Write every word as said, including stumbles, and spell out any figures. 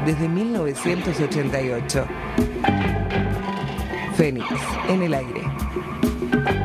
desde mil novecientos ochenta y ocho. Fénix en el aire.